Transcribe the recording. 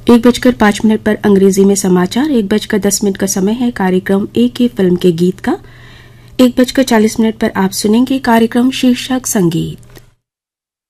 1:05 पर अंग्रेजी में समाचार। 1:10 का समय है कार्यक्रम एक ही फिल्म के गीत का। 1:40 पर आप सुनेंगे कार्यक्रम शीर्षक संगीत।